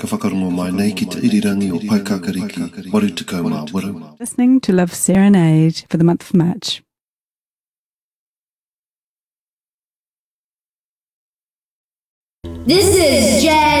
Ka whakarongo mai nei ki te irirangi o Paikakariki, waru tekau mā waru. Listening to Love Serenade for the month of March. This is Jazz